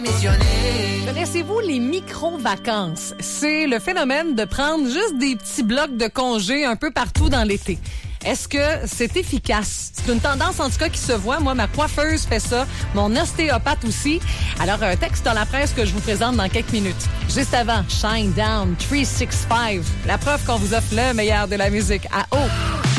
Connaissez-vous les micro-vacances? C'est le phénomène de prendre juste des petits blocs de congés un peu partout dans l'été. Est-ce que c'est efficace? C'est une tendance, en tout cas, qui se voit. Moi, ma coiffeuse fait ça. Mon ostéopathe aussi. Alors, un texte dans la presse que je vous présente dans quelques minutes. Juste avant, Shine Down 365. La preuve qu'on vous offre le meilleur de la musique à haut.